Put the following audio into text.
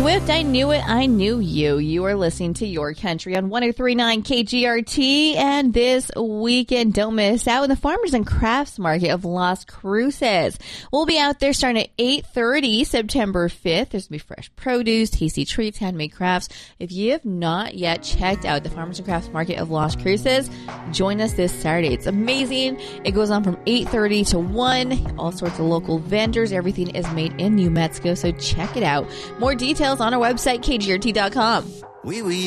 Swift, I Knew It, I Knew You. You are listening to Your Country on 103.9 KGRT. And this weekend, don't miss out on the Farmers and Crafts Market of Las Cruces. We'll be out there starting at 8:30 September 5th. There's going to be fresh produce, tasty treats, handmade crafts. If you have not yet checked out the Farmers and Crafts Market of Las Cruces, join us this Saturday. It's amazing. It goes on from 8:30 to 1. All sorts of local vendors. Everything is made in New Mexico, so check it out. More details on our website, kgrt.com.